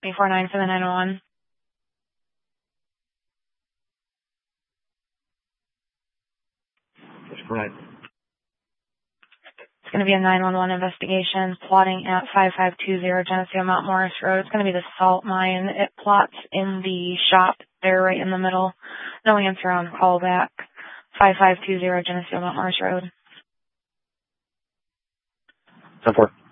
849 for the 911. That's correct. It's going to be a 911 investigation plotting at 5520 Geneseo Mount Morris Road. It's going to be the salt mine. It plots in the shop there right in the middle. No answer on call back. 5520 Geneseo Mount Morris Road. 10-4.